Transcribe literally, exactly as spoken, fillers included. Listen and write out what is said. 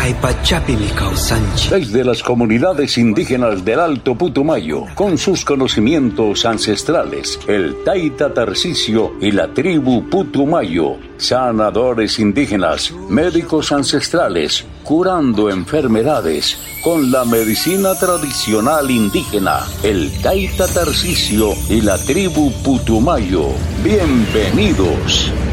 Desde las comunidades indígenas del Alto Putumayo, con sus conocimientos ancestrales, el Taita Tarcisio y la tribu Putumayo, sanadores indígenas, médicos ancestrales, curando enfermedades con la medicina tradicional indígena, el Taita Tarcisio y la tribu Putumayo. Bienvenidos.